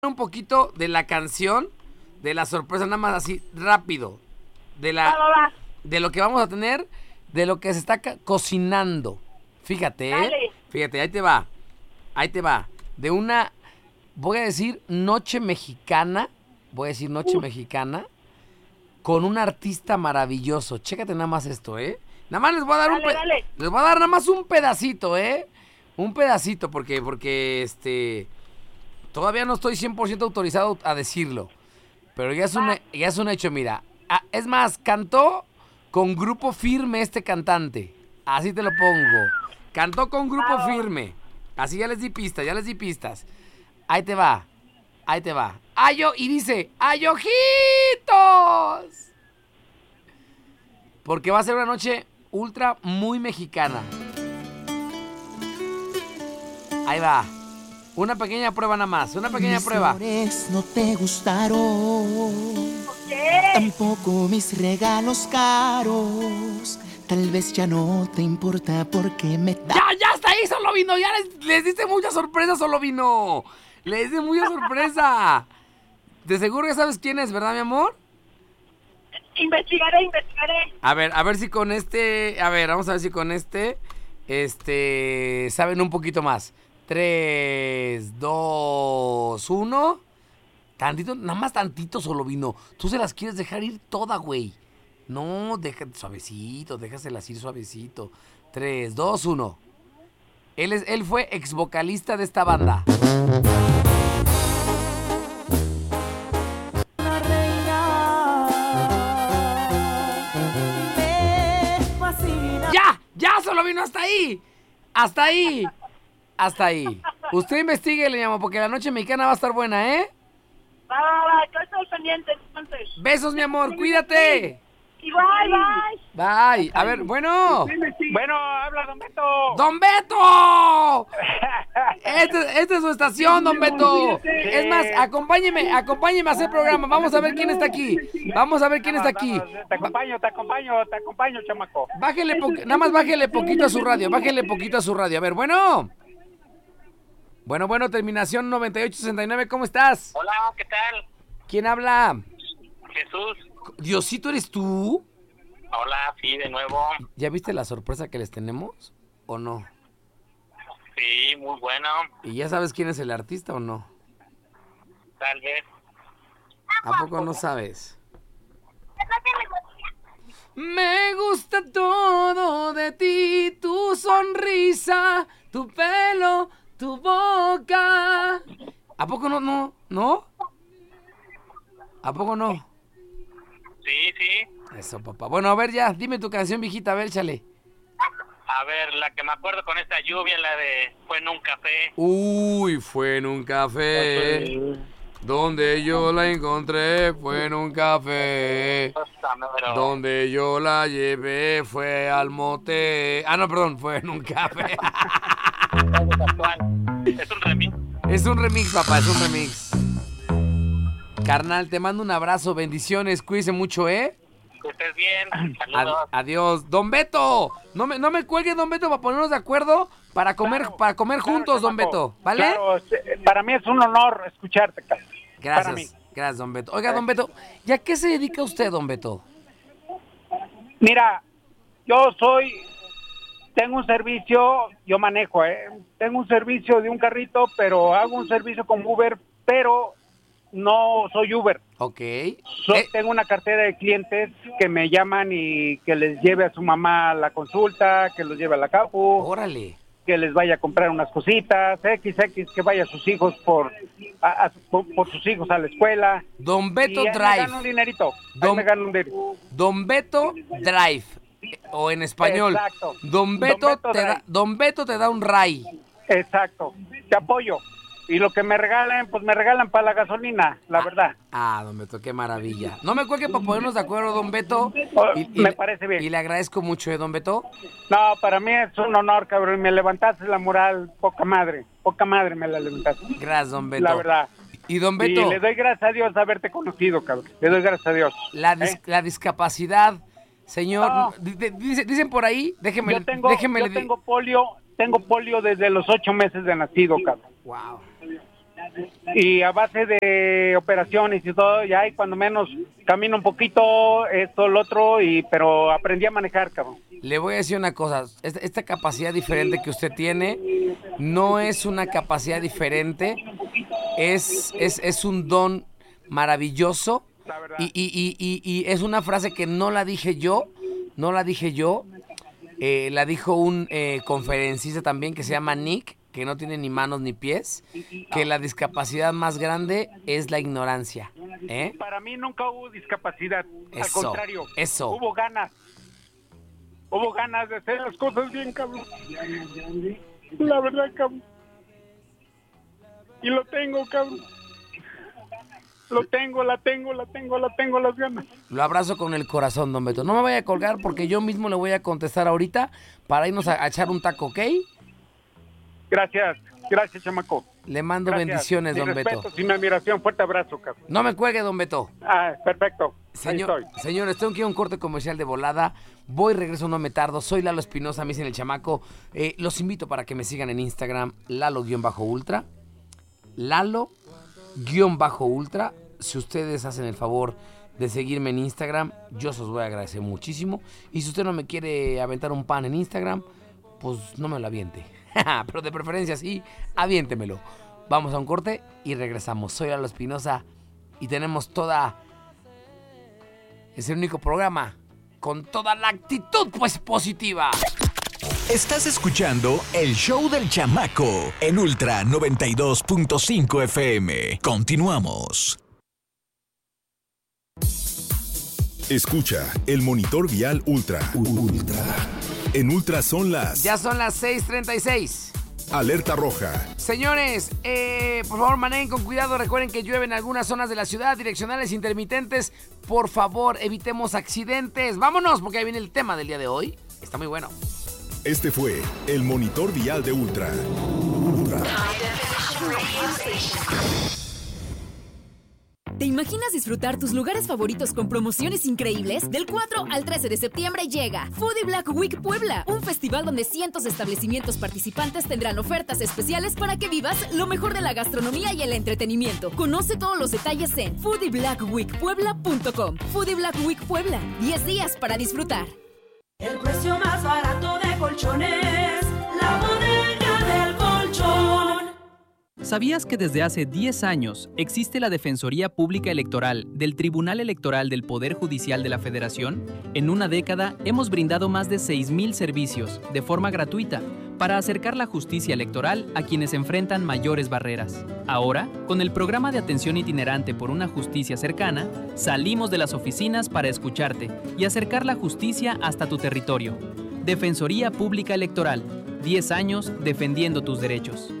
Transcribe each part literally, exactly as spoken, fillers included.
un poquito de la canción, de la sorpresa, nada más así, rápido. De la, Va, va, va. de lo que vamos a tener, de lo que se está ca- cocinando. Fíjate, ¿eh? Dale. Fíjate, ahí te va. Ahí te va. De una, voy a decir, noche mexicana. Voy a decir noche Uf. mexicana. Con un artista maravilloso. Chécate nada más esto, ¿eh? Nada más les voy a dar un Dale, pe- dale. les voy a dar nada más un pedacito, ¿eh? Un pedacito, porque, porque, este... Todavía no estoy cien por ciento autorizado a decirlo. Pero ya es un, Va. ya es un hecho, mira. Ah, es más, cantó con Grupo Firme este cantante. Así te lo pongo. Cantó con Grupo Bravo. Firme. Así ya les di pistas, ya les di pistas. Ahí te va. Ahí te va. Ayo, y dice, ¡Ayojitos! Porque va a ser una noche ultra muy mexicana. Ahí va. Una pequeña prueba nada más, una pequeña Mis prueba. flores no te gustaron, ¿Qué? tampoco mis regalos caros. Tal vez ya no te importa porque me da. ¡Ya, ya está ahí, solo vino! ¡Ya les, les diste mucha sorpresa, solo vino! Les diste mucha sorpresa. De seguro ya sabes quién es, ¿verdad, mi amor? Investigaré, investigaré. A ver, a ver si con este... A ver, vamos a ver si con este... Este... Saben un poquito más. Tres, dos, uno. Tantito, nada más tantito solo vino. Tú se las quieres dejar ir toda, güey. No, deja suavecito, déjaselas ir suavecito. Tres, dos, uno. Él, es, él fue ex vocalista de esta banda. La reina me fascina. ¡Ya! ¡Ya! Solo vino hasta ahí. Hasta ahí. Hasta ahí. Usted investigue, le llamo, porque la noche mexicana va a estar buena, ¿eh? Va, va, va. Yo estoy pendiente, entonces. Besos, mi amor. Cuídate. Igual, bye. Bye. A ver, bueno. Bueno, habla Don Beto. ¡Don Beto! Esta este es su estación, Don Beto. Es más, acompáñeme, acompáñeme a hacer programa. Vamos a ver quién está aquí. Vamos a ver quién está aquí. Vamos, te acompaño, te acompaño, te acompaño, chamaco. Bájele, po- nada más bájele poquito a su radio. Bájele poquito a su radio. A ver, bueno. Bueno, bueno, terminación noventa y ocho sesenta y nueve. ¿Cómo estás? Hola, ¿qué tal? ¿Quién habla? Jesús. Diosito, ¿eres tú? Hola, sí, de nuevo. ¿Ya viste la sorpresa que les tenemos? ¿O no? Sí, muy bueno. ¿Y ya sabes quién es el artista o no? Tal vez. ¿A poco no sabes? Me gusta todo de ti, tu sonrisa, tu pelo, tu boca. ¿A poco no, no, no? ¿A poco no? Sí, sí. Eso, papá. Bueno, a ver ya, dime tu canción, viejita, a ver, échale. A ver, la que me acuerdo con esta lluvia, la de Fue en un café. Uy, fue en un café, donde yo la encontré, fue en un café. Pero... Donde yo la llevé fue al motel. Ah, no, perdón, fue en un café. Es un remix. Es un remix, papá, es un remix. Carnal, te mando un abrazo, bendiciones, cuídese mucho, ¿eh? Que estés bien. Ad- Saludos. adiós. Don Beto, no me, no me cuelgue, Don Beto, para ponernos de acuerdo para comer, Claro, para comer claro, juntos, Don chamaco. Beto, ¿vale? Claro, eh, para mí es un honor escucharte, cara. Para mí. Gracias, gracias, Don Beto. Oiga, Don Beto, ¿y a qué se dedica usted, Don Beto? Mira, yo soy, tengo un servicio, yo manejo, ¿eh? Tengo un servicio de un carrito, pero hago un servicio con Uber, pero no soy Uber. Ok. So- Eh, Tengo una cartera de clientes que me llaman y que les lleve a su mamá a la consulta, que los lleve a la capu, órale. que les vaya a comprar unas cositas, equis equis, que vaya a sus hijos por, a- a- por, por sus hijos a la escuela. Don Beto y ahí me Drive. gano un dinerito, ahí Don- me gano un dinero. Don Beto Drive. eh, O en español. Exacto. Don Beto, Don Beto te da, Drive. Don Beto te da un ray. Exacto, te apoyo. Y lo que me regalen, pues me regalan para la gasolina, la verdad. Ah, Don Beto, qué maravilla. No me cuelgue para ponernos de acuerdo, Don Beto. Oh, Y- y me le- parece bien. Y le agradezco mucho, ¿eh, Don Beto? No, para mí es un honor, cabrón. Me levantaste la moral, poca madre. Poca madre me la levantaste. Gracias, Don Beto. La verdad. Y Don Y Beto, le doy gracias a Dios de haberte conocido, cabrón. Le doy gracias a Dios. la, dis- ¿eh? la discapacidad, señor, No. di- di- dice- dicen por ahí, déjeme, Yo tengo, déjeme yo le di- tengo polio, tengo polio desde los ocho meses de nacido, cabrón. Wow. y a base de operaciones y todo, ya y cuando menos camino un poquito, esto, lo otro, y pero aprendí a manejar, cabrón. Le voy a decir una cosa, esta, esta capacidad diferente que usted tiene no es una capacidad diferente, es, es, es un don maravilloso y, y, y, y, y es una frase que no la dije yo, no la dije yo, eh, la dijo un eh, conferencista también que se llama Nick, que no tiene ni manos ni pies, que la discapacidad más grande es la ignorancia. ¿eh? Para mí nunca hubo discapacidad, Eso, al contrario, eso. hubo ganas, hubo ganas de hacer las cosas bien, cabrón. La verdad, cabrón. Y lo tengo, cabrón. Lo tengo, la tengo, la tengo, la tengo, las ganas. Lo abrazo con el corazón, don Beto. No me vaya a colgar porque yo mismo le voy a contestar ahorita para irnos a, a echar un taco, ¿ok? Gracias, gracias, chamaco. Le mando Gracias. bendiciones, Mi don respeto, Beto. y mi admiración, fuerte abrazo, cabrón. No me cuelgue, don Beto. Ah, perfecto. Señor, Ahí estoy. señores, tengo que ir a un corte comercial de volada. Voy, regreso, no me tardo. Soy Lalo Espinosa, me dicen el chamaco. Eh, los invito para que me sigan en Instagram, Lalo-Ultra. Lalo-Ultra. Si ustedes hacen el favor de seguirme en Instagram, yo se los voy a agradecer muchísimo. Y si usted no me quiere aventar un pan en Instagram, pues no me lo aviente. Pero de preferencia sí, aviéntemelo. Vamos a un corte y regresamos. Soy Lalo Espinosa y tenemos toda... Es el único programa con toda la actitud pues positiva. Estás escuchando el show del chamaco en Ultra noventa y dos punto cinco F M. Continuamos. Escucha el monitor vial Ultra. Ultra. En Ultra son las... Ya son las seis treinta y seis. Alerta roja. Señores, eh, por favor manejen con cuidado. Recuerden que llueve en algunas zonas de la ciudad, direccionales intermitentes. Por favor, evitemos accidentes. Vámonos, porque ahí viene el tema del día de hoy. Está muy bueno. Este fue el monitor vial de Ultra. Ultra. ¿Te imaginas disfrutar tus lugares favoritos con promociones increíbles? Del cuatro al trece de septiembre llega Foodie Black Week Puebla, un festival donde cientos de establecimientos participantes tendrán ofertas especiales para que vivas lo mejor de la gastronomía y el entretenimiento. Conoce todos los detalles en foodie black week puebla punto com. Foodie Black Week Puebla, diez días para disfrutar. El precio más barato de colchones, la bodega del colchón. ¿Sabías que desde hace diez años existe la Defensoría Pública Electoral del Tribunal Electoral del Poder Judicial de la Federación? En una década hemos brindado más de seis mil servicios de forma gratuita para acercar la justicia electoral a quienes enfrentan mayores barreras. Ahora, con el programa de atención itinerante por una justicia cercana, salimos de las oficinas para escucharte y acercar la justicia hasta tu territorio. Defensoría Pública Electoral, diez años defendiendo tus derechos.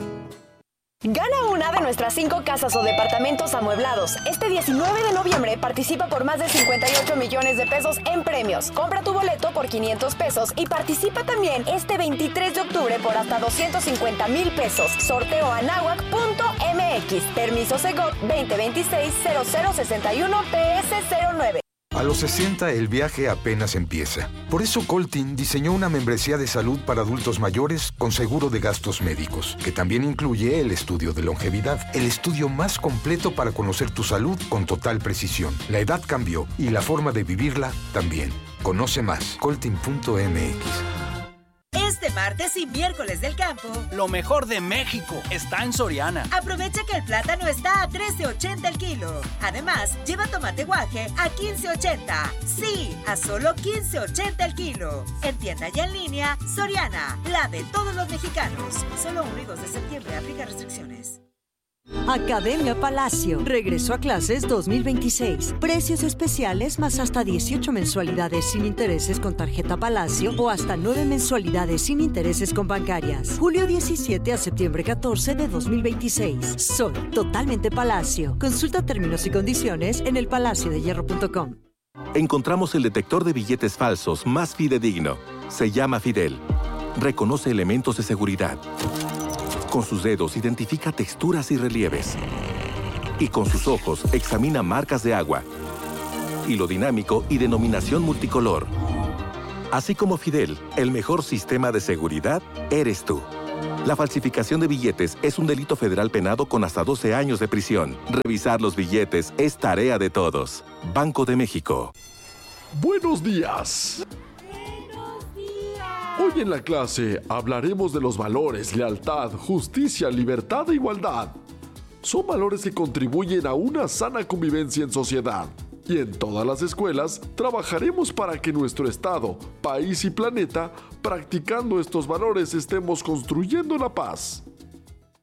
Gana una de nuestras cinco casas o departamentos amueblados. Este diecinueve de noviembre participa por más de cincuenta y ocho millones de pesos en premios. Compra tu boleto por quinientos pesos y participa también este veintitrés de octubre por hasta doscientos cincuenta mil pesos. Sorteo anahuac punto m x. Permiso Segov veinte veintiséis cero cero sesenta y uno P S cero nueve. A los sesenta el viaje apenas empieza. Por eso Coltin diseñó una membresía de salud para adultos mayores con seguro de gastos médicos, que también incluye el estudio de longevidad, el estudio más completo para conocer tu salud con total precisión. La edad cambió y la forma de vivirla también. Conoce más, coltin punto m x. Este martes y miércoles del campo, lo mejor de México está en Soriana. Aprovecha que el plátano está a trece ochenta el kilo. Además, lleva tomate guaje a quince ochenta. Sí, a solo quince ochenta el kilo. En tienda y en línea, Soriana, la de todos los mexicanos. Solo uno y dos de septiembre, aplica restricciones. Academia Palacio. Regreso a clases dos mil veintiséis. Precios especiales más hasta dieciocho mensualidades sin intereses con tarjeta Palacio o hasta nueve mensualidades sin intereses con bancarias. Julio diecisiete a septiembre catorce de dos mil veintiséis. Soy totalmente Palacio. Consulta términos y condiciones en el palacio de hierro punto com. Encontramos el detector de billetes falsos más fidedigno. Se llama Fidel. Reconoce elementos de seguridad. Con sus dedos identifica texturas y relieves. Y con sus ojos examina marcas de agua, hilo dinámico y denominación multicolor. Así como Fidel, el mejor sistema de seguridad eres tú. La falsificación de billetes es un delito federal penado con hasta doce años de prisión. Revisar los billetes es tarea de todos. Banco de México. Buenos días. Hoy en la clase hablaremos de los valores, lealtad, justicia, libertad e igualdad. Son valores que contribuyen a una sana convivencia en sociedad. Y en todas las escuelas trabajaremos para que nuestro estado, país y planeta, practicando estos valores, estemos construyendo la paz.